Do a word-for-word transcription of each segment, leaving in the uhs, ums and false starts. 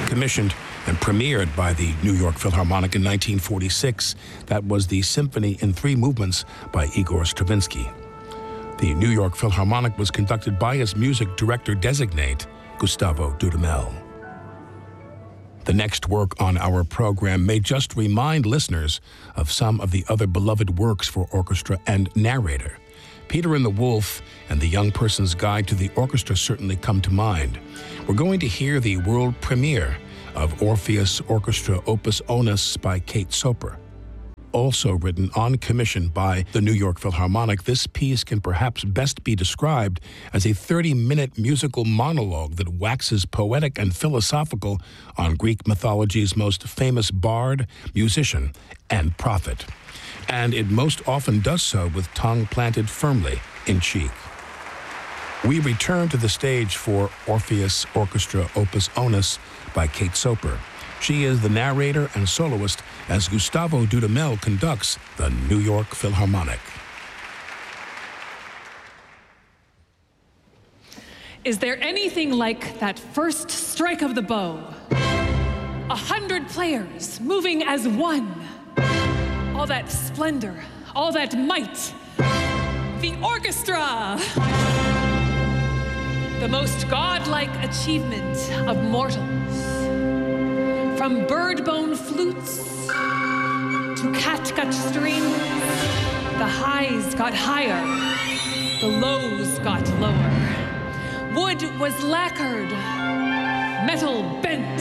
commissioned and premiered by the New York Philharmonic in nineteen forty-six. That was the Symphony in Three Movements by Igor Stravinsky. The New York Philharmonic was conducted by its music director designate, Gustavo Dudamel. The next work on our program may just remind listeners of some of the other beloved works for orchestra and narrator. Peter and the Wolf and The Young Person's Guide to the Orchestra certainly come to mind. We're going to hear the world premiere of Orpheus Orchestra Opus Onus by Kate Soper. Also written on commission by the New York Philharmonic, this piece can perhaps best be described as a thirty-minute musical monologue that waxes poetic and philosophical on Greek mythology's most famous bard, musician, and prophet. And it most often does so with tongue planted firmly in cheek. We return to the stage for Orpheus Orchestra Opus Onus by Kate Soper. She is the narrator and soloist as Gustavo Dudamel conducts the New York Philharmonic. Is there anything like that first strike of the bow? A hundred players moving as one. All that splendor, all that might. The orchestra! The most godlike achievement of mortals. From bird-bone flutes to catgut strings, the highs got higher, the lows got lower. Wood was lacquered, metal bent.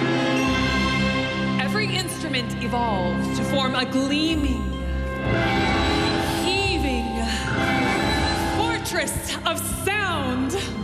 Every instrument evolved to form a gleaming, heaving fortress of sound.